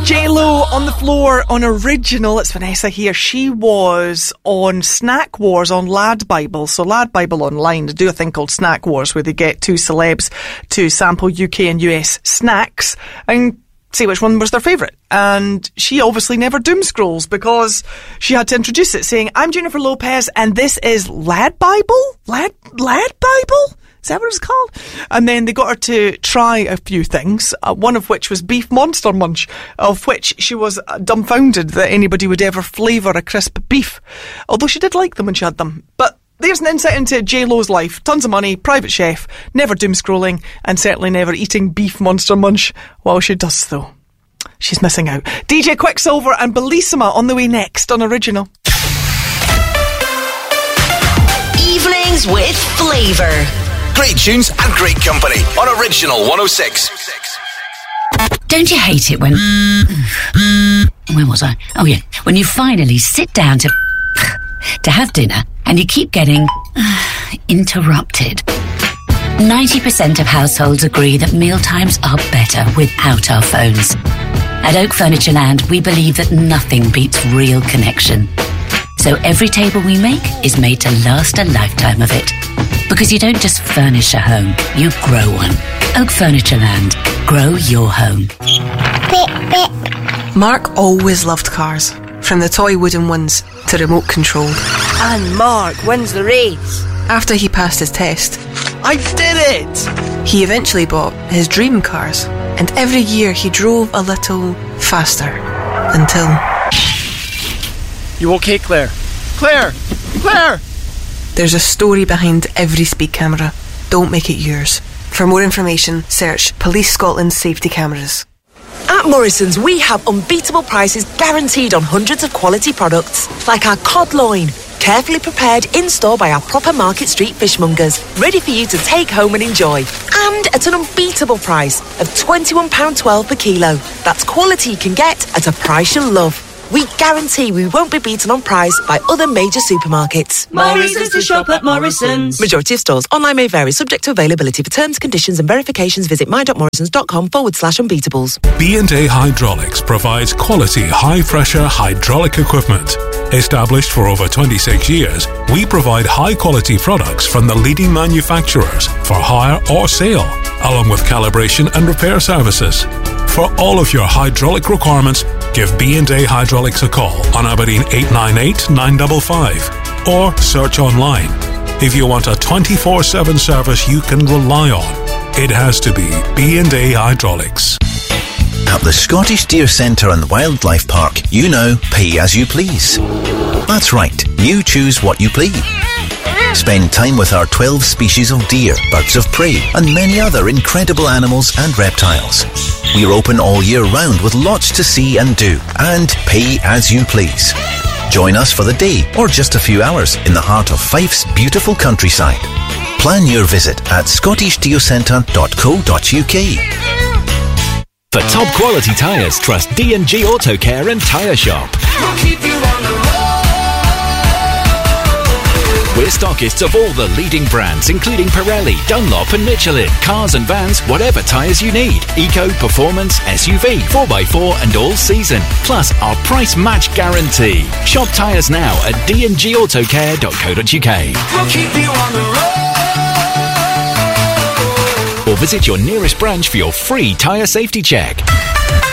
J-Lo on the floor on Original. It's Vanessa here. She was on Snack Wars on Lad Bible. So Lad Bible Online do a thing called Snack Wars where they get two celebs to sample UK and US snacks and see which one was their favourite. And she obviously never doom scrolls because she had to introduce it saying, I'm Jennifer Lopez and this is Lad Bible? Lad Bible? Is that what it's called? And then they got her to try a few things, one of which was Beef Monster Munch, of which she was dumbfounded that anybody would ever flavour a crisp beef. Although she did like them when she had them. But there's an insight into J-Lo's life. Tons of money, private chef, never doom scrolling, and certainly never eating Beef Monster Munch while she does though. She's missing out. DJ Quicksilver and Bellissima on the way next on Original. Evenings with flavour. Great tunes and great company on Original 106. Don't you hate it when... Where was I? Oh, yeah. When you finally sit down to have dinner and you keep getting interrupted. 90% of households agree that mealtimes are better without our phones. At Oak Furnitureland, we believe that nothing beats real connection. So every table we make is made to last a lifetime of it. Because you don't just furnish a home, you grow one. Oak Furnitureland. Grow your home. Beep, beep. Mark always loved cars. From the toy wooden ones to remote controlled. And Mark wins the race. After he passed his test, I did it! He eventually bought his dream cars. And every year he drove a little faster. Until... You okay, Claire? Claire! There's a story behind every speed camera. Don't make it yours. For more information, search Police Scotland Safety Cameras. At Morrison's, we have unbeatable prices guaranteed on hundreds of quality products. Like our cod loin, carefully prepared in-store by our proper Market Street fishmongers, ready for you to take home and enjoy. And at an unbeatable price of £21.12 per kilo. That's quality you can get at a price you'll love. We guarantee we won't be beaten on price by other major supermarkets. Morrison's to shop at Morrison's. Majority of stores. Online may vary, subject to availability. For terms, conditions and verifications, visit my.morrisons.com/unbeatables. B&A Hydraulics provides quality, high-pressure hydraulic equipment. Established for over 26 years, we provide high-quality products from the leading manufacturers for hire or sale, along with calibration and repair services. For all of your hydraulic requirements, give B&A Hydraulics a call on Aberdeen 898 955 or search online. If you want a 24/7 service you can rely on, it has to be B&A Hydraulics. At the Scottish Deer Centre and Wildlife Park, you now pay as you please. That's right, you choose what you please. Spend time with our 12 species of deer, birds of prey, and many other incredible animals and reptiles. We're open all year round with lots to see and do, and pay as you please. Join us for the day or just a few hours in the heart of Fife's beautiful countryside. Plan your visit at scottishdeercentre.co.uk. For top quality tyres, trust D&G Auto Care and Tyre Shop. We'll keep you on the road. We're stockists of all the leading brands, including Pirelli, Dunlop and Michelin. Cars and vans, whatever tyres you need. Eco, performance, SUV, 4x4 and all season. Plus our price match guarantee. Shop tyres now at dngautocare.co.uk. We'll keep you on the road. Or visit your nearest branch for your free tyre safety check.